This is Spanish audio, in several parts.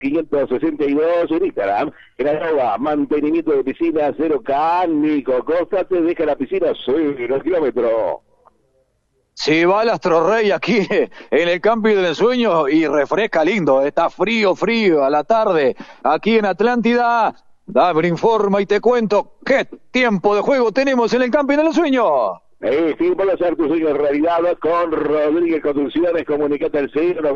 562 en Instagram. Granova, mantenimiento de piscina 0K. Nico Costa te deja la piscina 0 kilómetros. Si va el Astro Rey aquí en el Camping del Ensueño y refresca lindo, está frío a la tarde aquí en Atlántida. Dame informa y te cuento qué tiempo de juego tenemos en el Camping del Ensueño. Tiempo de hacer tus sueños realidad con Rodríguez Construcciones. Comunicate al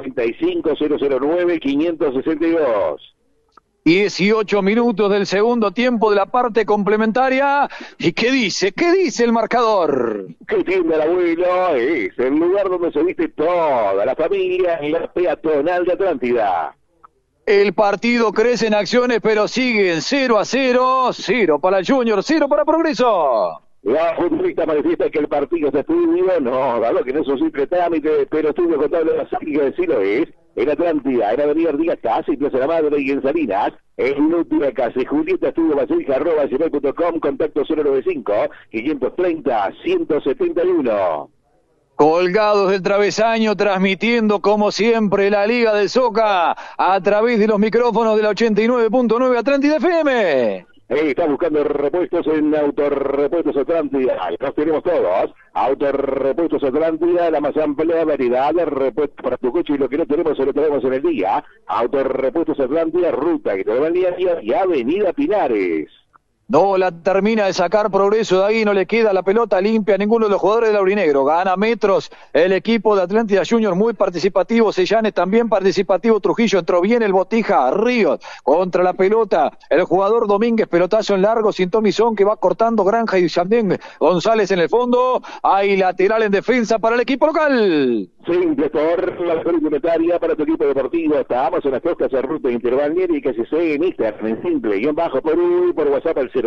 095-009-562. 18 minutos del segundo tiempo de la parte complementaria. ¿Y qué dice? ¿Qué dice el marcador? ¿Qué tienda el abuelo? Es el lugar donde se viste toda la familia en la peatonal de Atlántida. El partido crece en acciones, pero siguen 0-0. 0 para el Junior, 0 para Progreso. La futbolista manifiesta que el partido está estudiado, no, dado que no es un simple trámite, pero estudio contable de la sádica de sí lo es. En Atlántida, en Avenida Artigas Casi, Plaza La Madre y en Salinas, en Lútula Casi, Julieta Estudio Basilica, @gmail.com, contacto 095-530-171. Colgados del travesaño, transmitiendo como siempre la Liga del Soca a través de los micrófonos de la 89.9 Atlántida FM. Está buscando repuestos en Autorepuestos Atlántida. Los tenemos todos. Autorepuestos Atlántida, la más amplia variedad de repuestos para tu coche, y lo que no tenemos se lo tenemos en el día. Autorepuestos Atlántida, Ruta Guitarrería y Avenida Pinares. No la termina de sacar Progreso de ahí, no le queda la pelota limpia a ninguno de los jugadores del aurinegro. Gana metros el equipo de Atlántida Junior, muy participativo. Sellanes también participativo. Trujillo entró bien, el Botija. Ríos contra la pelota. El jugador Domínguez, pelotazo en largo, sin Tomizón que va cortando. Granja y Yandén González en el fondo. Hay lateral en defensa para el equipo local. Simple por la mejor indumentaria para tu equipo deportivo. Estamos en las costas de Ruta Interbalnearia y que se sigue en Instagram en simple _Perú y por WhatsApp al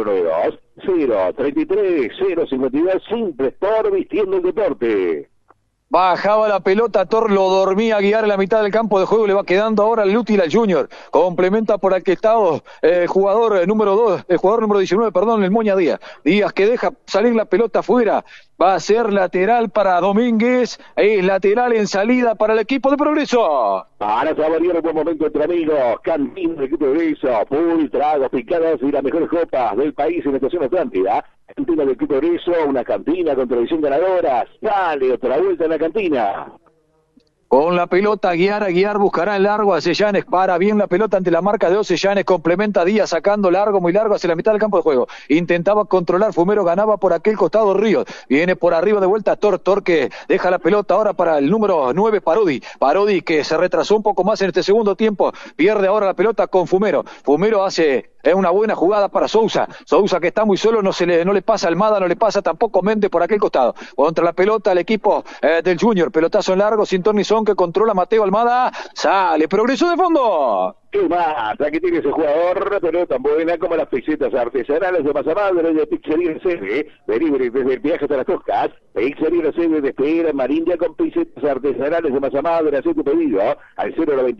092-033-052. Simple Sport, vistiendo el deporte. Bajaba la pelota, Tor lo dormía a guiar en la mitad del campo de juego, le va quedando ahora el útil al Junior. Complementa por aquel estado jugador número 2, el jugador número 19, perdón, el Moña Díaz. Díaz que deja salir la pelota afuera. Va a ser lateral para Domínguez, es lateral en salida para el equipo de Progreso. Para saborear un buen momento entre amigos, cantina del equipo de Progreso, full, tragos, picadas y las mejores copas del país en la estación Atlántida. Cantina del equipo de Progreso, una cantina con tradición ganadora. Sale otra vuelta en la cantina. Con la pelota, guiar, buscará el largo a Sellanes, para bien la pelota ante la marca de Sellanes, complementa Díaz sacando largo, muy largo hacia la mitad del campo de juego. Intentaba controlar, Fumero ganaba por aquel costado Ríos, viene por arriba de vuelta Tor que deja la pelota ahora para el número 9 Parodi que se retrasó un poco más en este segundo tiempo, pierde ahora la pelota con Fumero hace una buena jugada para Sousa que está muy solo, no le pasa Almada, no le pasa tampoco Méndez por aquel costado, contra la pelota el equipo del Junior, pelotazo en largo, sin Tornizón que controla Mateo Almada, sale Progreso de fondo. ¿Qué más? Aquí tiene ese jugador, pero tan buena como las pizzetas artesanales de Masa Madre de Pizzería El Sede. Delivery desde el viaje hasta las Toscas. Pizzería El Sede de Espera, Marindia con pizzetas artesanales de Masa Madre. Haz tu pedido al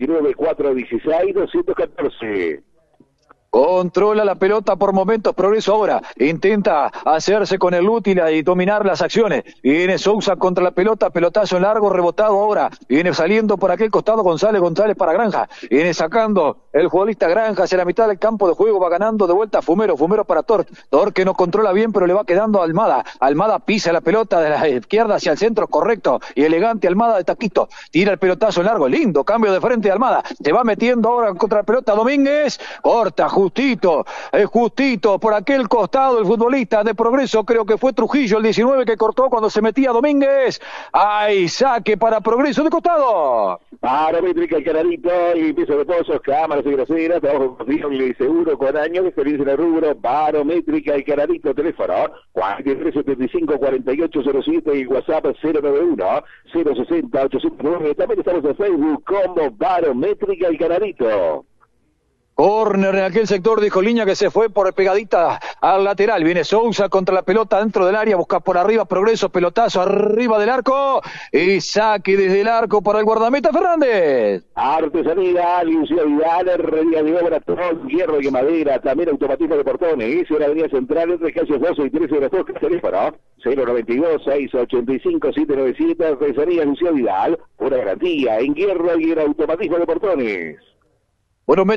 099-416-214. Controla la pelota por momentos, Progreso ahora, intenta hacerse con el útil y dominar las acciones, viene Sousa contra la pelota, pelotazo en largo, rebotado ahora, viene saliendo por aquel costado González para Granja, viene sacando el futbolista Granja hacia la mitad del campo de juego, va ganando de vuelta Fumero para Tor que no controla bien pero le va quedando a Almada pisa la pelota de la izquierda hacia el centro, correcto y elegante Almada de taquito, tira el pelotazo en largo, lindo cambio de frente de Almada, se va metiendo ahora contra la pelota Domínguez, corta, justito por aquel costado el futbolista de Progreso, creo que fue Trujillo el 19 que cortó cuando se metía Domínguez, hay saque para Progreso de costado. Barométrica el Canarito y piso de pozos, cámaras y groseras, trabajo confiable y seguro con años de experiencia en el rubro. Barométrica el Canarito, teléfono 4375-4807 y WhatsApp 091-060-809. También estamos en Facebook como Barométrica el Canarito. Corner en aquel sector, dijo Liña que se fue por pegadita al lateral. Viene Sousa contra la pelota dentro del área, busca por arriba Progreso, pelotazo arriba del arco y saque desde el arco para el guardameta Fernández. Artesanía, Lucía Vidal, herrería de obra, tron, hierro y madera, también automatismo de portones. En la avenida central entre calles 12 y 13 de las Toscas, teléfono 092-685-797. Artesanía, Lucía Vidal, una garantía en hierro y en automatismo de portones. Bueno,